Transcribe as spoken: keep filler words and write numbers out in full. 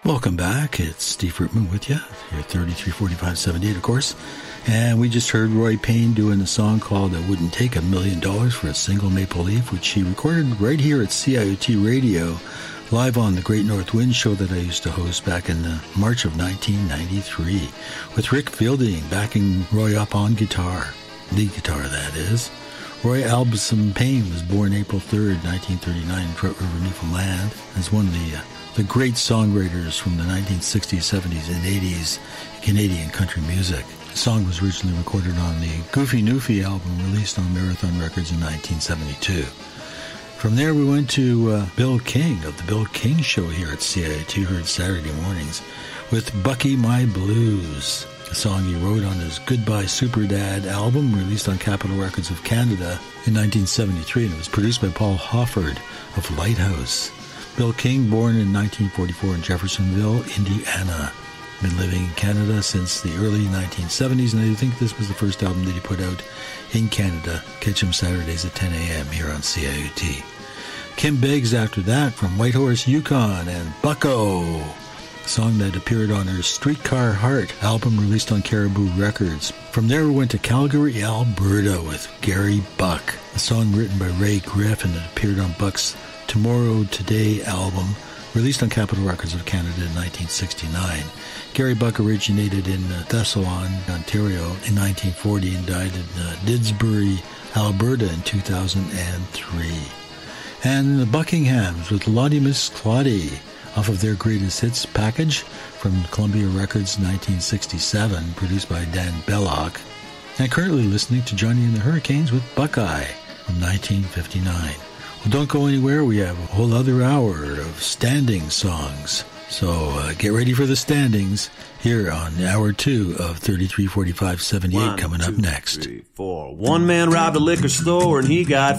Welcome back. It's Steve Fruitman with you. Here at thirty-three forty-five seventy-eight, of course. And we just heard Roy Payne doing a song called It Wouldn't Take a Million Dollars for a Single Maple Leaf, which he recorded right here at C I O T Radio, live on the Great North Wind show that I used to host back in uh, March of nineteen ninety-three, with Rick Fielding backing Roy up on guitar. Lead guitar, that is. Roy Albison Payne was born April third, nineteen thirty-nine in Trout River, Newfoundland, as one of the uh, the great songwriters from the nineteen sixties, seventies, and eighties Canadian country music. The song was originally recorded on the Goofy Newfie album released on Marathon Records in nineteen seventy-two. From there we went to uh, Bill King of the Bill King Show here at C I O T, heard Saturday mornings, with Bucky My Blues, a song he wrote on his Goodbye Super Dad album released on Capitol Records of Canada in nineteen seventy-three, and it was produced by Paul Hofford of Lighthouse. Bill King, born in nineteen forty-four in Jeffersonville, Indiana. Been living in Canada since the early nineteen seventies, and I think this was the first album that he put out in Canada. Catch him Saturdays at ten a.m. here on C I O T. Kim Biggs after that from Whitehorse, Yukon, and Bucko, a song that appeared on her Streetcar Heart album released on Caribou Records. From there we went to Calgary, Alberta with Gary Buck, a song written by Ray Griffin that appeared on Buck's Tomorrow Today album, released on Capitol Records of Canada in nineteen sixty-nine. Gary Buck originated in uh, Thessalon, Ontario in nineteen forty and died in uh, Didsbury, Alberta in two thousand three. And the Buckinghams with Lottie Miss Claudie off of their greatest hits package from Columbia Records nineteen sixty-seven, produced by Dan Belloc. And currently listening to Johnny and the Hurricanes with Buckeye from nineteen fifty-nine. Well, don't go anywhere. We have a whole other hour of standing songs. So uh, get ready for the standings here on hour two of thirty-three forty-five seventy-eight. One, coming two, up next. Three, four. One man robbed a liquor store and he got